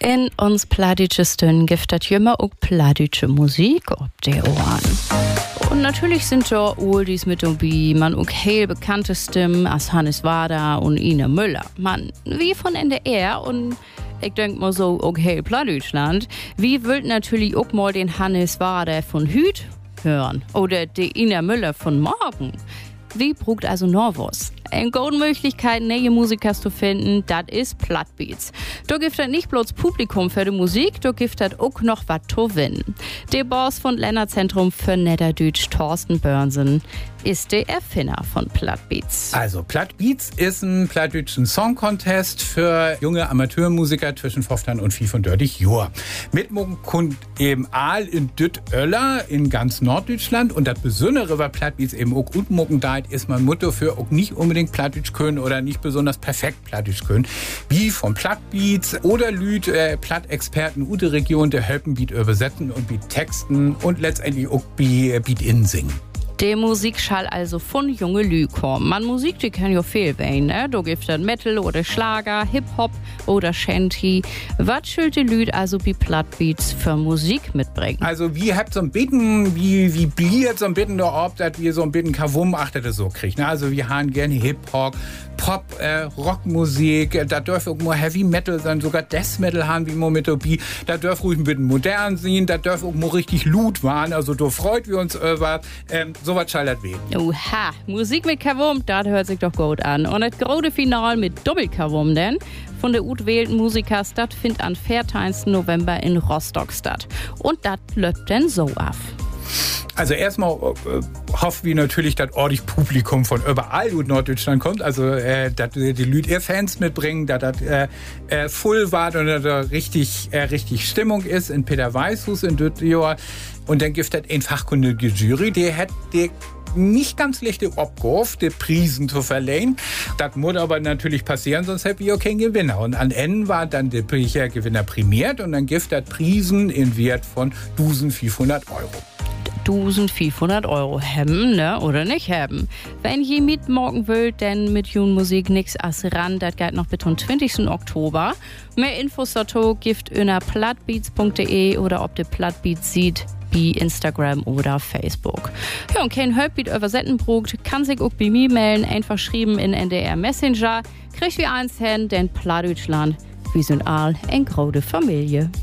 In uns plattdeutsche Stünden gibt das immer auch plattdeutsche Musik auf der Ohren. Und natürlich sind ja Oldies mit dabei, man auch heel bekannte Stimmen als Hannes Wader und Ine Müller. Man, wie von NDR und ich denk mal so auch heel Plattdeutschland. Wie wollt natürlich auch mal den Hannes Wader von Hüt hören oder die Ine Müller von morgen. Wie brugt also Norwos? Eine gute Möglichkeit, neue Musiker zu finden, das ist Plattbeats. Da gibt es nicht bloß Publikum für die Musik, da gibt es auch noch was zu gewinnen. Der Boss von Länderzentrum für Niederdeutsch, Thorsten Börnsen, ist der Erfinder von Plattbeats. Also Plattbeats ist ein plattdeutschen Song-Contest für junge Amateurmusiker zwischen 15 und 35 Jahren. Mitmachen kommt eben all in Düt-Öller in ganz Norddeutschland und das Besondere war Plattbeats eben auch utmucken da ist man Motto für auch nicht unbedingt Plattdeutsch können oder nicht besonders perfekt Plattdeutsch können. Wie von Plattbeats oder Lüd, Plattexperten der Region, der helfen Beat übersetzen und Beat texten und letztendlich auch Beat innen singen. Die Musik schall also von junge Lü kommen. Man Musik, die kann ja viel sein, ne? Da gibt es Metal oder Schlager, Hip-Hop oder Shanty. Was schuld die Lüd also wie Plattbeats für Musik mitbringen? Also wie habt so ein bisschen, wie bliert so ein bisschen da ob, dass wir so ein bisschen Kavum achtet so kriegt. Ne? Also wir haben gerne Hip-Hop, Pop, Rockmusik, da dürfen auch mal Heavy Metal sein, sogar Death Metal haben wie mit dabei. Da dürfen ruhig ein bisschen modern sein, da dürfen auch mal richtig Loot waren. Also da freut wir uns über sowas schallert weh. Oha, Musik mit Kavum, das hört sich doch gut an. Und das große Finale mit Doppel-Kavum denn von der utwählten Musiker statt findet am 14. November in Rostock statt. Und das läuft dann so ab. Also erstmal hoffen wir natürlich, dass ordentlich Publikum von überall in Norddeutschland kommt. Also dass die Leute ihr Fans mitbringen, dass das voll war und dass da richtig Stimmung ist in Peter Weißhus in Düttior. Und dann gibt es eine fachkundige Jury, die hat die nicht ganz leichte Aufgabe, die Prisen zu verleihen. Das muss aber natürlich passieren, sonst hätten wir auch keinen Gewinner. Und am Ende war dann der Gewinner prämiert und dann gibt es Prisen in Wert von 1.500 Euro. 1.500 Euro haben, ne? Oder nicht haben. Wenn ihr mitmachen wollt, dann mit Jugendmusik nix als ran, das geht noch bis zum 20. Oktober. Mehr Infos dazu gibt unter plattbeats.de oder ob der Plattbeats sieht, wie Instagram oder Facebook. Ja, und kein Hörbeat übersetzen brucht, kann sich auch bei mir melden, einfach schreiben in NDR Messenger. Kriegt wie eins hin, denn Plattdeutschland, wir sind all eine große Familie.